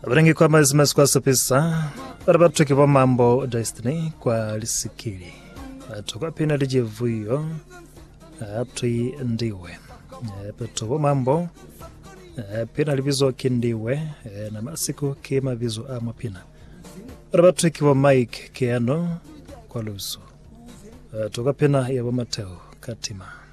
Abarengi kwa mazima kwa sapisa barabatu kiwa mambo Destiny kwa lisikili tukwa pina lijevuyo atui ndiwe petuwa mambo pina libizo kindiwe na masiku kima bizo ama pina barabatu kiwa Mike Keano kwa lusu tukwa pina ya Mateo Katima.